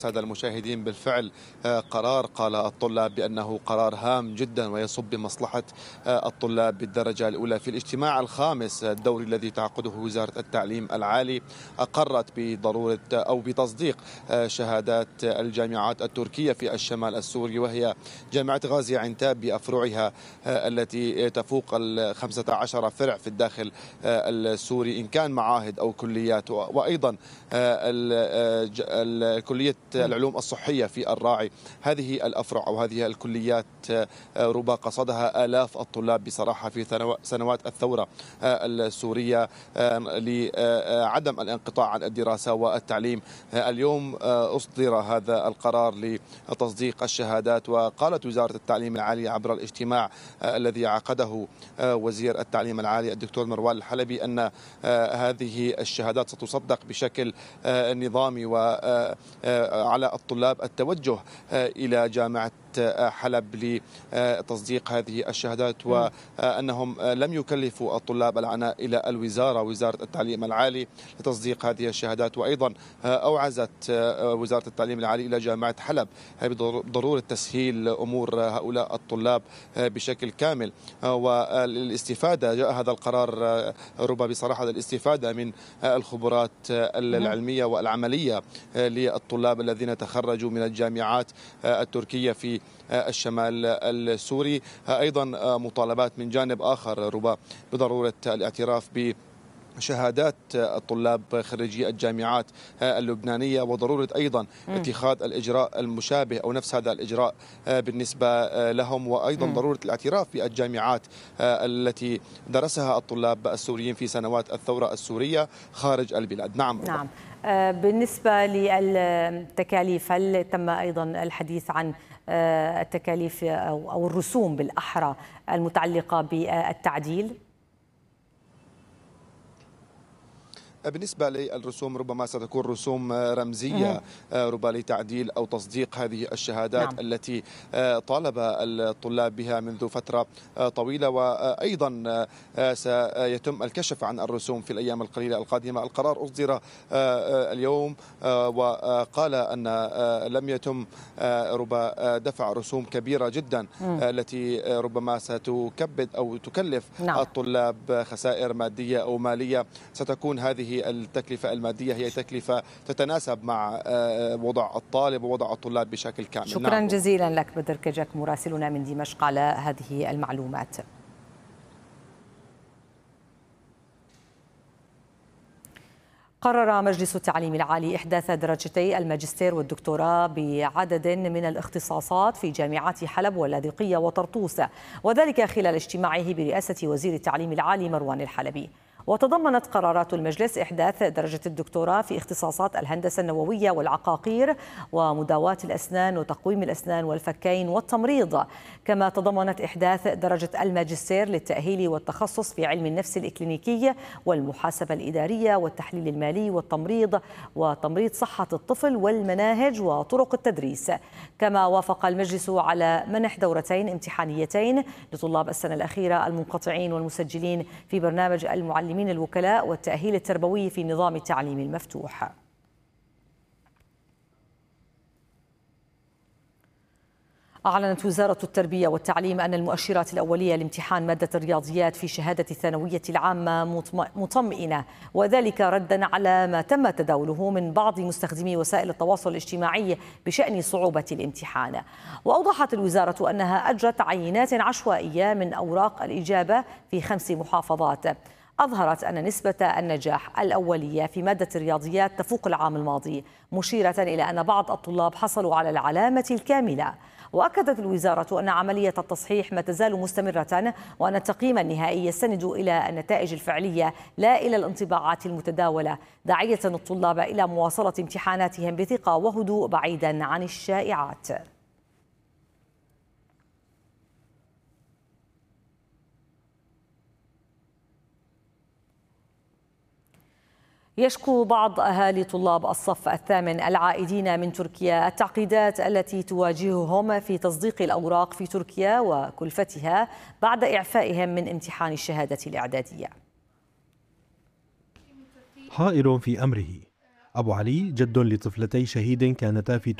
سادة المشاهدين، بالفعل قرار قال الطلاب بأنه قرار هام جدا ويصب بمصلحة الطلاب بالدرجة الأولى. في الاجتماع الخامس الدوري الذي تعقده وزارة التعليم العالي أقرت بضرورة أو بتصديق شهادات الجامعات التركية في الشمال السوري، وهي جامعة غازي عنتاب بأفرعها التي تفوق 15 فرع في الداخل السوري، إن كان معاهد أو كليات، وأيضا كلية العلوم الصحية في الراعي. هذه الأفرع أو هذه الكليات ربما قصدها آلاف الطلاب بصراحة في سنوات الثورة السورية لعدم الانقطاع عن الدراسة والتعليم. اليوم أصدر هذا القرار لتصديق الشهادات، وقالت وزارة التعليم العالي عبر الاجتماع الذي عقده وزير التعليم العالي الدكتور مروان الحلبي أن هذه الشهادات ستصدق بشكل نظامي وعلى الطلاب التوجه إلى جامعة حلب لتصديق هذه الشهادات، وأنهم لم يكلفوا الطلاب العناء إلى الوزارة وزارة التعليم العالي لتصديق هذه الشهادات. وأيضا أوعزت وزارة التعليم العالي إلى جامعة حلب بضرورة تسهيل أمور هؤلاء الطلاب بشكل كامل. والاستفادة جاء هذا القرار ربما بصراحة الاستفادة من الخبرات العلمية والعملية للطلاب الذين تخرجوا من الجامعات التركية في الشمال السوري. أيضا مطالبات من جانب آخر ربما بضرورة الاعتراف بشهادات الطلاب خريجي الجامعات اللبنانية، وضرورة أيضا اتخاذ الإجراء المشابه أو نفس هذا الإجراء بالنسبة لهم، وأيضا ضرورة الاعتراف بالجامعات التي درسها الطلاب السوريين في سنوات الثورة السورية خارج البلاد. نعم. بالنسبة للتكاليف، هل تم أيضا الحديث عن التكاليف أو الرسوم بالأحرى المتعلقة بالتعديل؟ بالنسبة للرسوم ربما ستكون رسوم رمزية ربما لتعديل أو تصديق هذه الشهادات التي طالب الطلاب بها منذ فترة طويلة، وأيضا سيتم الكشف عن الرسوم في الأيام القليلة القادمة. القرار أصدر اليوم وقال أن لم يتم ربما دفع رسوم كبيرة جدا التي ربما ستكبد أو تكلف الطلاب خسائر مادية أو مالية. ستكون هذه التكلفة المادية هي تكلفة تتناسب مع وضع الطالب ووضع الطلاب بشكل كامل. شكرا جزيلا لك بدر كجك مراسلنا من دمشق على هذه المعلومات. قرر مجلس التعليم العالي إحداث درجتي الماجستير والدكتوراه بعدد من الاختصاصات في جامعات حلب واللاذقية وطرطوس، وذلك خلال اجتماعه برئاسة وزير التعليم العالي مروان الحلبي. وتضمنت قرارات المجلس إحداث درجة الدكتوراه في اختصاصات الهندسة النووية والعقاقير ومداواة الأسنان وتقويم الأسنان والفكين والتمريض، كما تضمنت إحداث درجة الماجستير للتأهيل والتخصص في علم النفس الإكلينيكي والمحاسبة الإدارية والتحليل المالي والتمريض وتمريض صحة الطفل والمناهج وطرق التدريس. كما وافق المجلس على منح دورتين امتحانيتين لطلاب السنة الأخيرة المنقطعين والمسجلين في برنامج المعلمين الوكلاء والتأهيل التربوي في نظام التعليم المفتوح. أعلنت وزارة التربية والتعليم أن المؤشرات الأولية لامتحان مادة الرياضيات في شهادة الثانوية العامة مطمئنة، وذلك ردا على ما تم تداوله من بعض مستخدمي وسائل التواصل الاجتماعي بشأن صعوبة الامتحان. وأوضحت الوزارة أنها أجرت عينات عشوائية من أوراق الإجابة في 5 محافظات. أظهرت أن نسبة النجاح الأولية في مادة الرياضيات تفوق العام الماضي، مشيرة إلى أن بعض الطلاب حصلوا على العلامة الكاملة. وأكدت الوزارة أن عملية التصحيح ما تزال مستمرة، وأن التقييم النهائي يستند إلى النتائج الفعلية لا إلى الانطباعات المتداولة، داعية الطلاب إلى مواصلة امتحاناتهم بثقة وهدوء بعيدا عن الشائعات. يشكو بعض أهالي طلاب الصف الثامن العائدين من تركيا التعقيدات التي تواجههم في تصديق الأوراق في تركيا وكلفتها بعد إعفائهم من امتحان الشهادة الإعدادية. حائر في أمره، أبو علي جد لطفلتي شهيد كانتا في